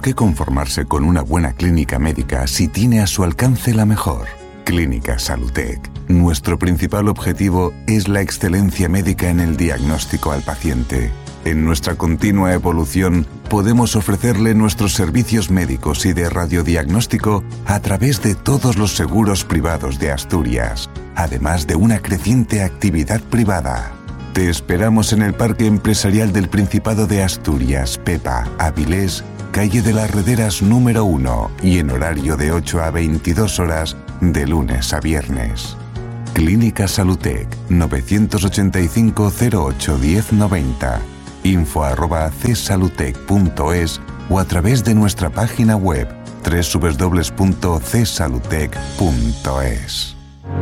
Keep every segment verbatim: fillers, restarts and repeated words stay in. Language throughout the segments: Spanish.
qué conformarse con una buena clínica médica si tiene a su alcance la mejor? Clínica Salutec. Nuestro principal objetivo es la excelencia médica en el diagnóstico al paciente. En nuestra continua evolución, podemos ofrecerle nuestros servicios médicos y de radiodiagnóstico a través de todos los seguros privados de Asturias, además de una creciente actividad privada. Te esperamos en el Parque Empresarial del Principado de Asturias, Pepa, Avilés, calle de las Rederas número uno y en horario de ocho a veintidós horas de lunes a viernes. Clínica Salutec, novecientos ochenta y cinco cero ocho diez noventa, info arroba csalutec punto es o a través de nuestra página web doble u doble u doble u punto c salutec punto es.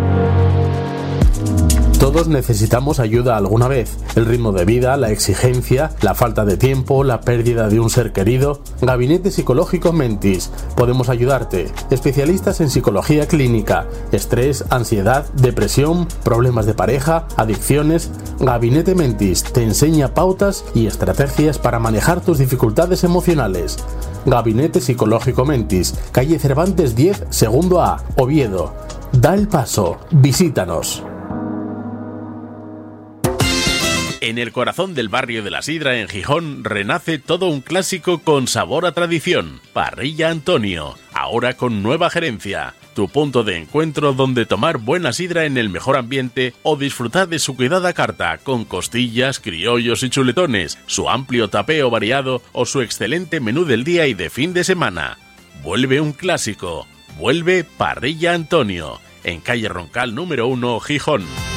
Todos necesitamos ayuda alguna vez. El ritmo de vida, la exigencia, la falta de tiempo, la pérdida de un ser querido. Gabinete Psicológico Mentis. Podemos ayudarte. Especialistas en psicología clínica, estrés, ansiedad, depresión, problemas de pareja, adicciones. Gabinete Mentis te enseña pautas y estrategias para manejar tus dificultades emocionales. Gabinete Psicológico Mentis, calle Cervantes diez, segundo A, Oviedo. Da el paso. Visítanos. En el corazón del barrio de la Sidra, en Gijón, renace todo un clásico con sabor a tradición. Parrilla Antonio, ahora con nueva gerencia. Tu punto de encuentro donde tomar buena sidra en el mejor ambiente o disfrutar de su cuidada carta con costillas, criollos y chuletones, su amplio tapeo variado o su excelente menú del día y de fin de semana. Vuelve un clásico. Vuelve Parrilla Antonio, en calle Roncal número uno, Gijón.